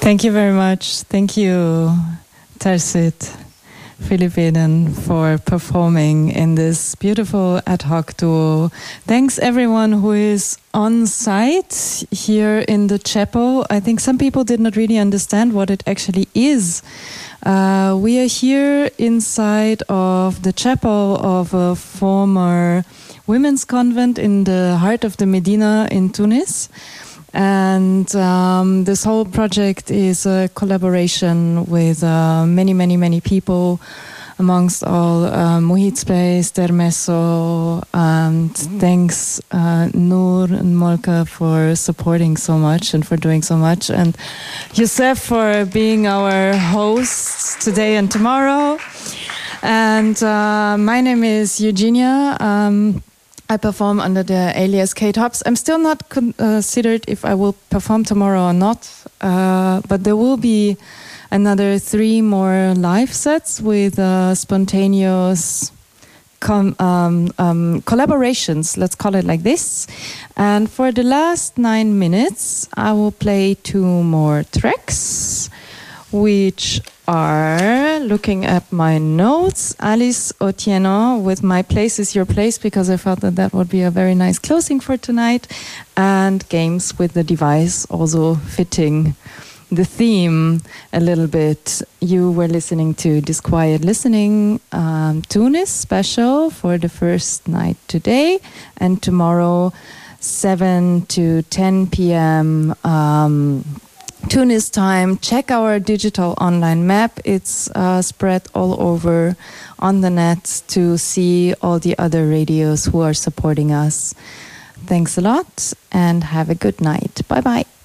Thank you very much. Thank you, Tersit Philippinen, for performing in this beautiful ad hoc duo. Thanks everyone who is on site here in the chapel. I think some people did not really understand what it actually is. We are here inside of the chapel of a former women's convent in the heart of the Medina in Tunis. And this whole project is a collaboration with many people, amongst all Muhit Space, Termeso, and thanks Noor and Molka for supporting so much and for doing so much, and Youssef for being our hosts today and tomorrow. And my name is Eugenia. I perform under the alias Kate Hobbs. I'm still not considered if I will perform tomorrow or not, but there will be another 3 more live sets with spontaneous collaborations, let's call it like this. And for the last 9 minutes, I will play 2 more tracks, which are, looking at my notes, Alice Otieno with My Place Is Your Place, because I felt that that would be a very nice closing for tonight, and Games with the Device, also fitting the theme a little bit. You were listening to Disquiet Listening Tunis special for the first night today, and tomorrow 7 to 10 p.m. Tunis time. Check our digital online map. It's spread all over on the net to see all the other radios who are supporting us. Thanks a lot and have a good night. Bye bye.